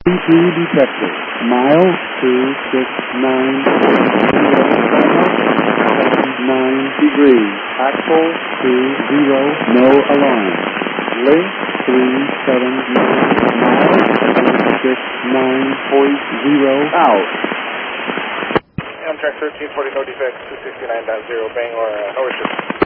detected. Mile 269, 9 degrees. Axle 20, no alarm. Link 379, mile 269.0 out. Amtrak 1340, no defects, 269.0, Bangor, no issues.